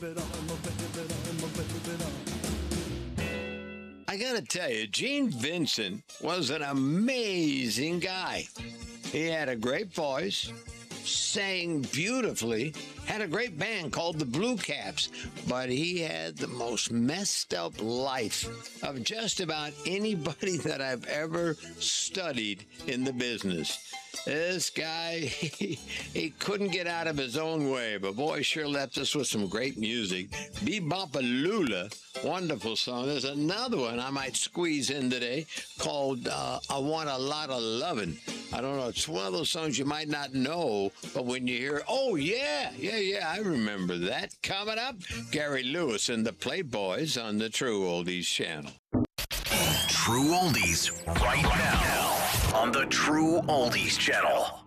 I gotta tell you, Gene Vincent was an amazing guy. He had a great voice, sang beautifully, had a great band called the Blue Caps, but he had the most messed up life of just about anybody that I've ever studied in the business. This guy, he couldn't get out of his own way, but boy, sure left us with some great music. Be-Bop-A-Lula, wonderful song. There's another one I might squeeze in today called I Want a Lot of Lovin'. I don't know. It's one of those songs you might not know, but when you hear, oh, yeah, I remember that. Coming up, Gary Lewis and the Playboys on the True Oldies channel. True Oldies right now on the True Oldies channel.